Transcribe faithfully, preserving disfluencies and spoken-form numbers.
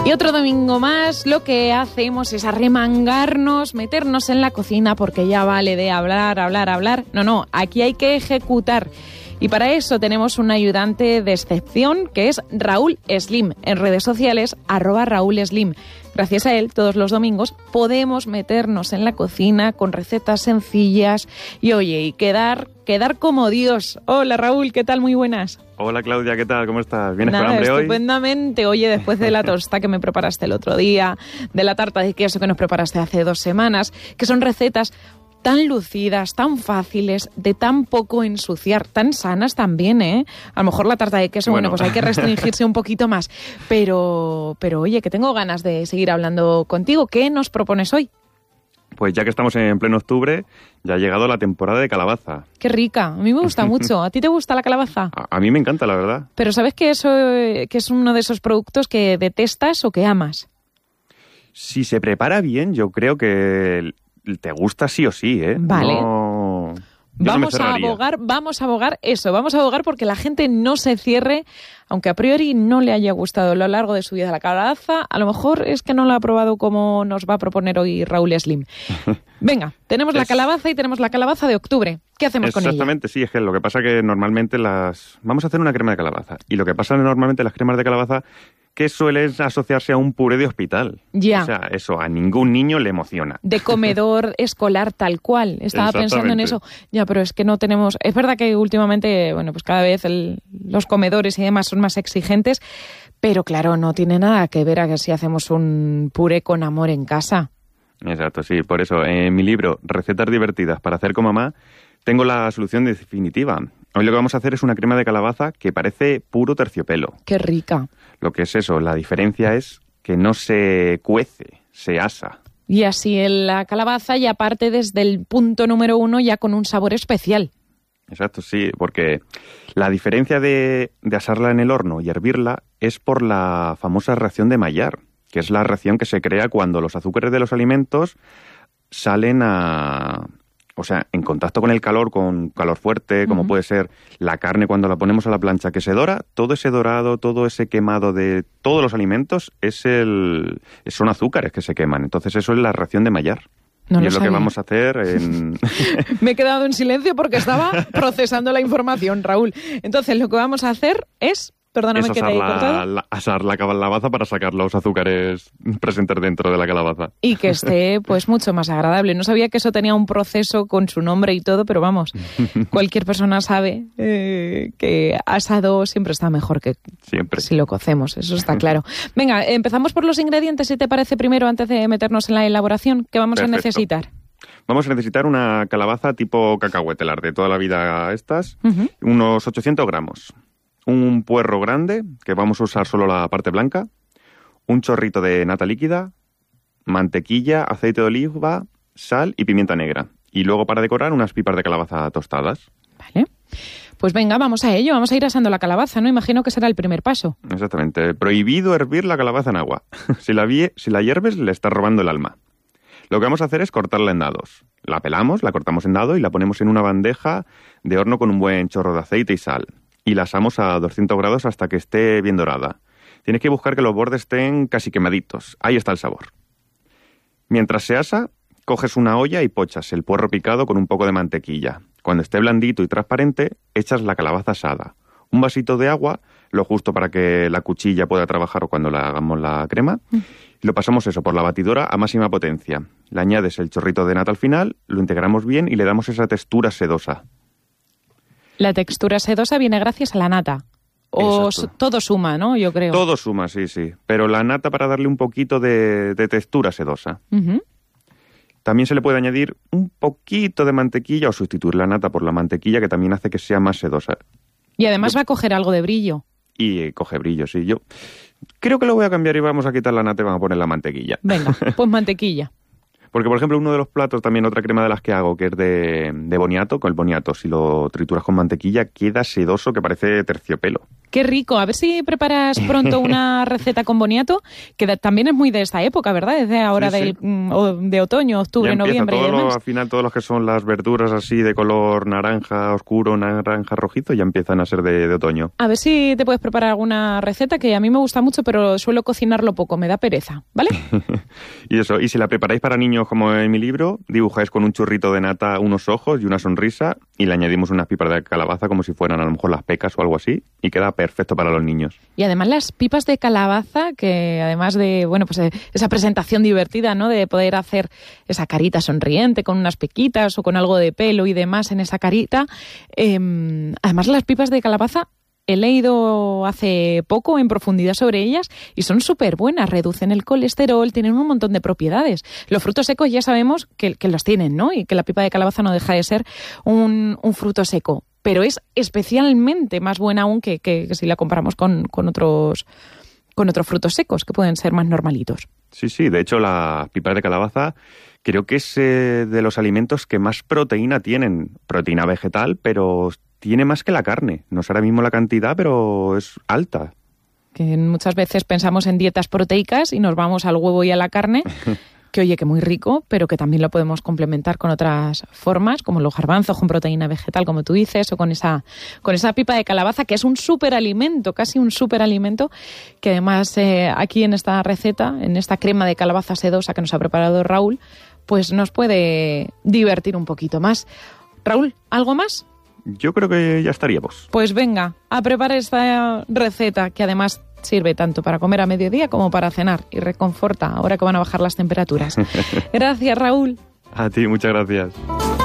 Y otro domingo más lo que hacemos es arremangarnos, meternos en la cocina porque ya vale de hablar, hablar, hablar. No, no, aquí hay que ejecutar. Y para eso tenemos un ayudante de excepción que es Raúl Slim. En redes sociales, arroba Raúl Slim. Gracias a él, todos los domingos podemos meternos en la cocina con recetas sencillas y, oye, y quedar, quedar como Dios. Hola, Raúl, ¿qué tal? Muy buenas. Hola, Claudia, ¿qué tal? ¿Cómo estás? ¿Vienes Nada, con hambre hoy? Estupendamente. Oye, después de la tosta que me preparaste el otro día, de la tarta de queso que nos preparaste hace dos semanas, que son recetas tan lucidas, tan fáciles, de tan poco ensuciar, tan sanas también, ¿eh? A lo mejor la tarta de queso, bueno, bueno pues hay que restringirse un poquito más. Pero, pero oye, que tengo ganas de seguir hablando contigo. ¿Qué nos propones hoy? Pues ya que estamos en pleno octubre, ya ha llegado la temporada de calabaza. ¡Qué rica! A mí me gusta mucho. ¿A ti te gusta la calabaza? A, a mí me encanta, la verdad. Pero ¿sabes que eso que es uno de esos productos que detestas o que amas? Si se prepara bien, yo creo que te gusta sí o sí, ¿eh? Vale. No... Vamos no a abogar, vamos a abogar eso, vamos a abogar porque la gente no se cierre, aunque a priori no le haya gustado a lo largo de su vida la calabaza, a lo mejor es que no la ha probado como nos va a proponer hoy Raúl Slim. Venga, tenemos es... la calabaza y tenemos la calabaza de octubre. ¿Qué hacemos con ella? Exactamente, sí, es que lo que pasa que normalmente las... Vamos a hacer una crema de calabaza y lo que pasa normalmente las cremas de calabaza que suele asociarse a un puré de hospital. Ya. O sea, eso a ningún niño le emociona. De comedor escolar tal cual. Estaba pensando en eso. Ya, pero es que no tenemos... Es verdad que últimamente, bueno, pues cada vez el, los comedores y demás son más exigentes, pero claro, no tiene nada que ver a que si hacemos un puré con amor en casa. Exacto, sí. Por eso, en mi libro, Recetas divertidas para hacer con mamá, tengo la solución definitiva. Hoy lo que vamos a hacer es una crema de calabaza que parece puro terciopelo. ¡Qué rica! Lo que es eso, la diferencia es que no se cuece, se asa. Y así la calabaza ya parte desde el punto número uno ya con un sabor especial. Exacto, sí, porque la diferencia de, de asarla en el horno y hervirla es por la famosa reacción de Maillard, que es la reacción que se crea cuando los azúcares de los alimentos salen a... O sea, en contacto con el calor, con calor fuerte, como uh-huh. puede ser la carne cuando la ponemos a la plancha que se dora, todo ese dorado, todo ese quemado de todos los alimentos es el son azúcares que se queman. Entonces eso es la reacción de Maillard. No y lo es sabía. Lo que vamos a hacer en... Me he quedado en silencio porque estaba procesando la información, Raúl. Entonces lo que vamos a hacer es... Perdóname es que te he cortado. La, asar la calabaza para sacar los azúcares presentes dentro de la calabaza. Y que esté pues mucho más agradable. No sabía que eso tenía un proceso con su nombre y todo, pero vamos, cualquier persona sabe eh, que asado siempre está mejor que siempre. Si lo cocemos, eso está claro. Venga, empezamos por los ingredientes, si te parece, primero, antes de meternos en la elaboración. ¿Qué vamos Perfecto. a necesitar? Vamos a necesitar una calabaza tipo cacahuete, las de toda la vida estas, uh-huh. unos ochocientos gramos. Un puerro grande, que vamos a usar solo la parte blanca, un chorrito de nata líquida, mantequilla, aceite de oliva, sal y pimienta negra. Y luego para decorar unas pipas de calabaza tostadas. Vale. Pues venga, vamos a ello. Vamos a ir asando la calabaza, ¿no? Imagino que será el primer paso. Exactamente. Prohibido hervir la calabaza en agua. Si la, vie- si la hierves, le estás robando el alma. Lo que vamos a hacer es cortarla en dados. La pelamos, la cortamos en dado y la ponemos en una bandeja de horno con un buen chorro de aceite y sal. Y la asamos a doscientos grados hasta que esté bien dorada. Tienes que buscar que los bordes estén casi quemaditos. Ahí está el sabor. Mientras se asa, coges una olla y pochas el puerro picado con un poco de mantequilla. Cuando esté blandito y transparente, echas la calabaza asada. Un vasito de agua, lo justo para que la cuchilla pueda trabajar cuando le hagamos la crema. Mm. Y lo pasamos eso por la batidora a máxima potencia. Le añades el chorrito de nata al final, lo integramos bien y le damos esa textura sedosa. La textura sedosa viene gracias a la nata. O su- todo suma, ¿no? Yo creo. Todo suma, sí, sí. Pero la nata para darle un poquito de, de textura sedosa. Uh-huh. También se le puede añadir un poquito de mantequilla o sustituir la nata por la mantequilla, que también hace que sea más sedosa. Y además Yo... va a coger algo de brillo. Y eh, coge brillo, sí. Yo creo que lo voy a cambiar y vamos a quitar la nata y vamos a poner la mantequilla. Venga, pues mantequilla. Porque, por ejemplo, uno de los platos, también otra crema de las que hago, que es de, de boniato, con el boniato, si lo trituras con mantequilla, queda sedoso que parece terciopelo. Qué rico. A ver si preparas pronto una receta con boniato, que de, también es muy de esta época, ¿verdad? Desde ahora sí, del, sí. de otoño, octubre, ya noviembre todo y demás. Lo, al final todos los que son las verduras así de color naranja oscuro, naranja rojizo, ya empiezan a ser de, de otoño. A ver si te puedes preparar alguna receta que a mí me gusta mucho, pero suelo cocinarlo poco, me da pereza, ¿vale? Y eso, y si la preparáis para niños como en mi libro, dibujáis con un churrito de nata unos ojos y una sonrisa y le añadimos unas pipas de calabaza como si fueran a lo mejor las pecas o algo así y queda perfecto para los niños. Y además las pipas de calabaza, que además de, bueno, pues esa presentación divertida, ¿no? De poder hacer esa carita sonriente con unas pequitas o con algo de pelo y demás en esa carita. Eh, además las pipas de calabaza he leído hace poco en profundidad sobre ellas y son súper buenas, reducen el colesterol, tienen un montón de propiedades. Los frutos secos ya sabemos que, que los tienen, ¿no? Y que la pipa de calabaza no deja de ser un, un fruto seco, pero es especialmente más buena aún que, que, que si la comparamos con, con otros con otros frutos secos, que pueden ser más normalitos. Sí, sí, de hecho las pipas de calabaza creo que es eh, de los alimentos que más proteína tienen, proteína vegetal, pero tiene más que la carne. No sé ahora mismo la cantidad, pero es alta. Que muchas veces pensamos en dietas proteicas y nos vamos al huevo y a la carne, que oye, que muy rico, pero que también lo podemos complementar con otras formas, como los garbanzos con proteína vegetal, como tú dices, o con esa, con esa pipa de calabaza, que es un superalimento, casi un superalimento, que además eh, aquí en esta receta, en esta crema de calabaza sedosa que nos ha preparado Raúl, pues nos puede divertir un poquito más. Raúl, ¿algo más? Yo creo que ya estaríamos. Pues venga, a preparar esta receta que además sirve tanto para comer a mediodía como para cenar y reconforta ahora que van a bajar las temperaturas. Gracias, Raúl. A ti, muchas gracias.